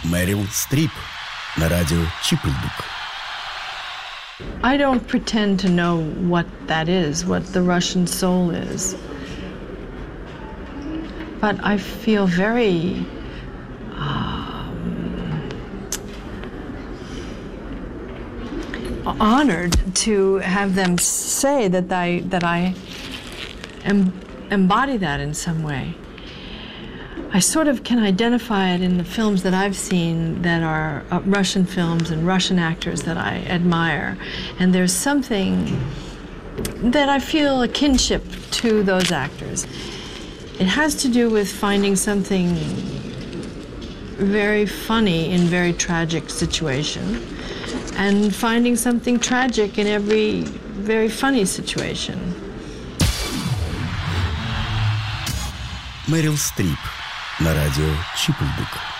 Мэрил Стрип на радио Чип-и-Дук. I don't pretend to know what that is, what the Russian soul is. But I feel very honored to have them say that I embody that in some way. I sort of can identify it in the films that I've seen that are Russian films and Russian actors that I admire. And there's something that I feel a kinship to those actors. It has to do with finding something very funny in very tragic situation and finding something tragic in every very funny situation. Мэрил Стрип на радио Чип-и-Дук.